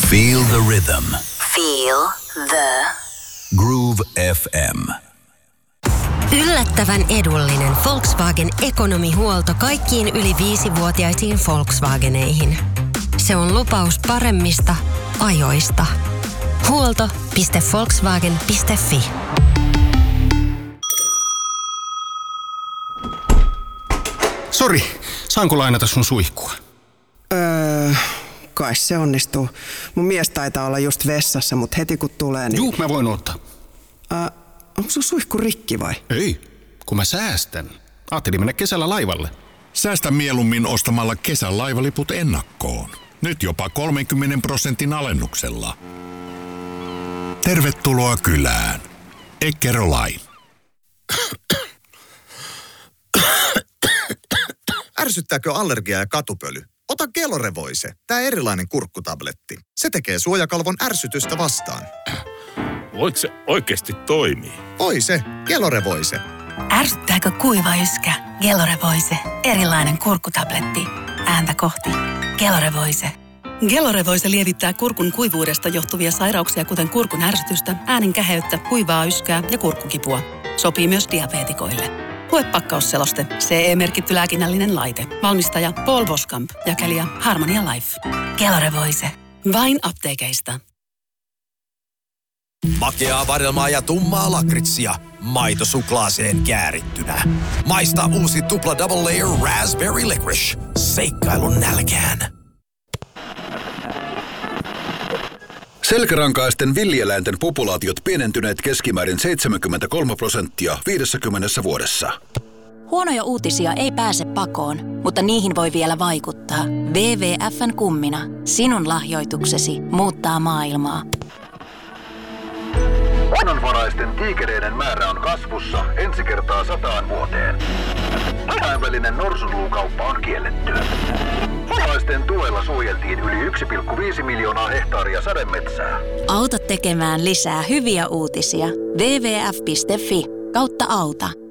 Feel the rhythm. Feel the Groove FM. Yllättävän edullinen Volkswagen ekonomihuolto kaikkiin yli 5-vuotiaisiin Volkswageneihin. Se on lupaus paremmista ajoista. Huolto.volkswagen.fi. Sori, saanko lainata sun suihkua? Kai se onnistuu. Mun mies taitaa olla just vessassa, mutta heti kun tulee, niin... Juu, mä voin ottaa. Onko sun suihku rikki vai? Ei, kun mä säästän. Ajattelin mennä kesällä laivalle. Säästä mieluummin ostamalla kesän laivaliput ennakkoon. Nyt jopa 30% alennuksella. Tervetuloa kylään. Eckerö Line. Ärsyttääkö allergia ja katupöly? Ota Gelorevoise, tää erilainen kurkkutabletti. Se tekee suojakalvon ärsytystä vastaan. Voiko se oikeasti toimii? Oi se, Gelorevoise. Ärsyttääkö kuiva yskä? Gelorevoise. Erilainen kurkkutabletti. Ääntä kohti. Gelorevoise. Gelorevoise lievittää kurkun kuivuudesta johtuvia sairauksia, kuten kurkun ärsytystä, äänen käheyttä, kuivaa yskää ja kurkkukipua. Sopii myös diabeetikoille. Lue pakkausseloste. CE-merkitty lääkinnällinen laite. Valmistaja Paul Voskamp. Jakelija Harmonia Life. Gelorevoise. Vain apteekeista. Makeaa vadelmaa ja tummaa lakritsia. Maito suklaaseen käärittynä. Maista uusi tupla double layer raspberry licorice. Seikkailun nälkään. Selkärankaisten villieläinten populaatiot pienentyneet keskimäärin 73% 50 vuodessa. Huonoja uutisia ei pääse pakoon, mutta niihin voi vielä vaikuttaa. WWF:n kummina. Sinun lahjoituksesi muuttaa maailmaa. Luonnonvaraisten tiikereiden määrä on kasvussa ensi kertaa 100 vuoteen. Kansainvälinen norsunluukauppa on kielletty. Suomalaisten tuella suojeltiin yli 1,5 miljoonaa hehtaaria sademetsää. Auta tekemään lisää hyviä uutisia. wwf.fi/auta.